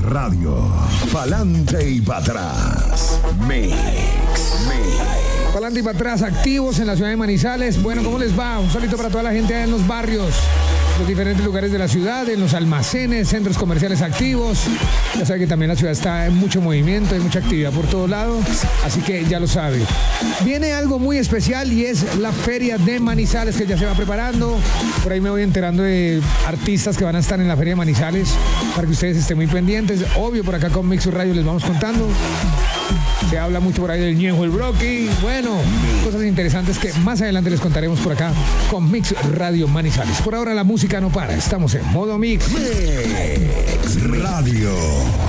Radio. Pa'lante y para atrás. Mix. Pa'lante y para atrás, activos en la ciudad de Manizales. Bueno, ¿cómo les va? Un saludo para toda la gente allá en los barrios, los diferentes lugares de la ciudad, en los almacenes, centros comerciales activos. Ya sabe que también la ciudad está en mucho movimiento, hay mucha actividad por todos lados, así que ya lo sabe. Viene algo muy especial y es la Feria de Manizales, que ya se va preparando. Por ahí me voy enterando de artistas que van a estar en la Feria de Manizales para que ustedes estén muy pendientes. Obvio, por acá con Mix Radio les vamos contando. Se habla mucho por ahí del Ñejo, el Brocky. Bueno, cosas interesantes que más adelante les contaremos por acá con Mix Radio Manizales. Por ahora la música no para, estamos en modo Mix. Mix Radio.